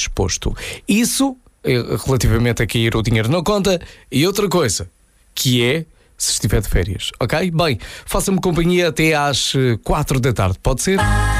disposto. Isso relativamente a cair o dinheiro na conta. E outra coisa, que é se estiver de férias, ok? Bem, faça-me companhia até às 4 da tarde, pode ser?